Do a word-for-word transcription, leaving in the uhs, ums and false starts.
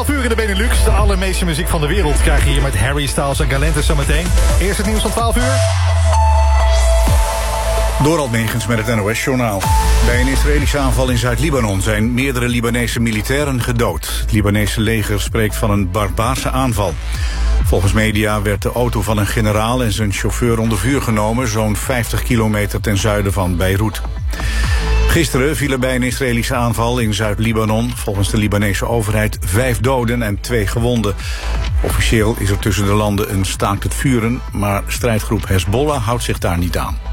uur in de Benelux. De allermeeste muziek van de wereld krijg je hier met Harry Styles en Galantis zometeen. Eerst het nieuws van twaalf uur. Dorald Megens met het N O S-journaal. Bij een Israëlische aanval in Zuid-Libanon zijn meerdere Libanese militairen gedood. Het Libanese leger spreekt van een barbaarse aanval. Volgens media werd de auto van een generaal en zijn chauffeur onder vuur genomen, zo'n vijftig kilometer ten zuiden van Beirut. Gisteren vielen bij een Israëlische aanval in Zuid-Libanon volgens de Libanese overheid vijf doden en twee gewonden. Officieel is er tussen de landen een staakt het vuren, maar strijdgroep Hezbollah houdt zich daar niet aan.